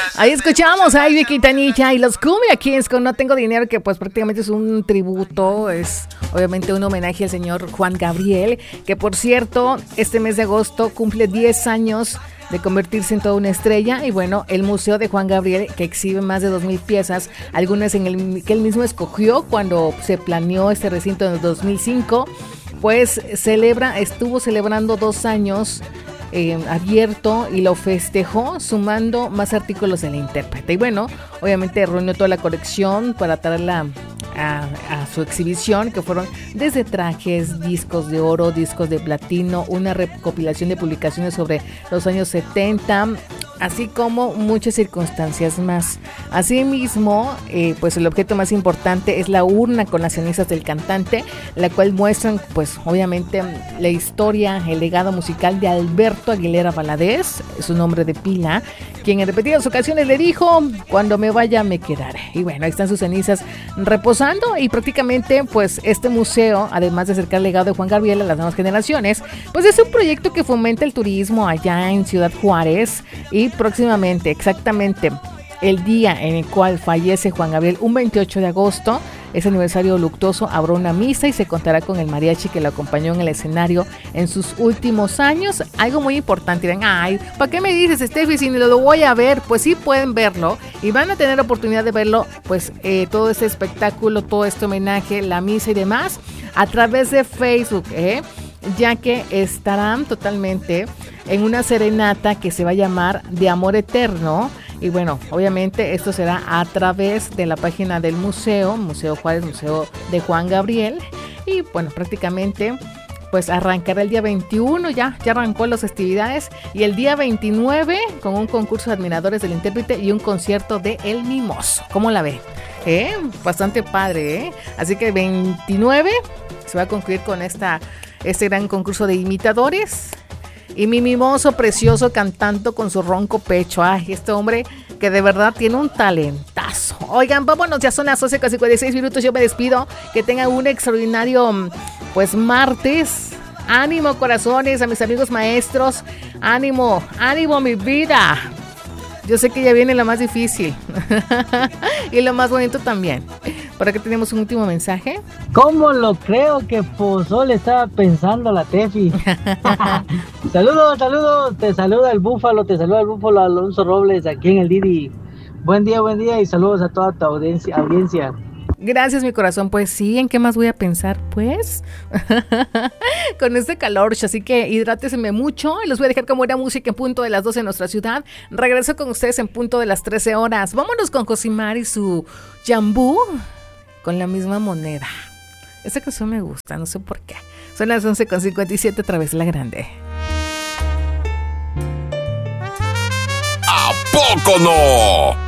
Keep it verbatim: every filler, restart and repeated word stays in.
Ahí escuchamos a Ivy Quintanilla y los Cumbia Kings con No Tengo Dinero, que pues prácticamente es un tributo, es obviamente un homenaje al señor Juan Gabriel, que por cierto, este mes de agosto cumple diez años de convertirse en toda una estrella. Y bueno, el Museo de Juan Gabriel, que exhibe más de dos mil piezas, algunas en el que él mismo escogió cuando se planeó este recinto en el dos mil cinco, pues celebra, estuvo celebrando dos años Eh, abierto y lo festejó sumando más artículos de la intérprete. Y bueno, obviamente reunió toda la colección para traerla a, a su exhibición, que fueron desde trajes, discos de oro, discos de platino, una recopilación de publicaciones sobre los años setenta, así como muchas circunstancias más. Asimismo, eh, pues el objeto más importante es la urna con las cenizas del cantante, la cual muestran, pues obviamente, la historia, el legado musical de Alberto Aguilera Valadez, su nombre de pila, quien en repetidas ocasiones le dijo: cuando me vaya me quedaré. Y bueno, ahí están sus cenizas reposando, y prácticamente pues este museo, además de acercar el legado de Juan Gabriel a las nuevas generaciones, pues es un proyecto que fomenta el turismo allá en Ciudad Juárez. Y próximamente, exactamente el día en el cual fallece Juan Gabriel, un veintiocho de agosto, ese aniversario luctuoso, habrá una misa y se contará con el mariachi que lo acompañó en el escenario en sus últimos años. Algo muy importante. Dirán: ay, ¿para qué me dices, Steffi, si ni lo voy a ver? Pues sí, pueden verlo y van a tener oportunidad de verlo, pues eh, todo este espectáculo, todo este homenaje, la misa y demás, a través de Facebook, ¿eh? ya que estarán totalmente en una serenata que se va a llamar De Amor Eterno. Y bueno, obviamente esto será a través de la página del museo, Museo Juárez, Museo de Juan Gabriel. Y bueno, prácticamente pues arrancará el día veintiuno, ya, ya arrancó las festividades. Y el día veintinueve con un concurso de admiradores del intérprete y un concierto de El Mimoso. ¿Cómo la ve? ¿Eh? Bastante padre, ¿eh? Así que el veintinueve se va a concluir con esta, este gran concurso de imitadores. Y mi mimoso precioso cantando con su ronco pecho. Ay, este hombre que de verdad tiene un talentazo. Oigan, vámonos, ya son las doce con cincuenta y seis minutos. Yo me despido. Que tengan un extraordinario, pues, martes. Ánimo, corazones, a mis amigos maestros. Ánimo, ánimo, mi vida. Yo sé que ya viene lo más difícil. Y lo más bonito también. ¿Por acá tenemos un último mensaje? ¿Cómo lo creo que pozole estaba pensando la Tefi? Saludos, saludos. Te saluda el Búfalo, te saluda el Búfalo Alonso Robles aquí en el Didi. Buen día, buen día y saludos a toda tu audiencia. audiencia. Gracias, mi corazón. Pues sí, ¿en qué más voy a pensar? Pues con este calor, así que hidráteseme mucho. Y los voy a dejar con buena música en punto de las doce en nuestra ciudad. Regreso con ustedes en punto de las trece horas. Vámonos con Josimar y su Jambú con la misma moneda. Esta canción me gusta, no sé por qué. Son las once con cincuenta y siete a través de La Grande. ¿A poco no?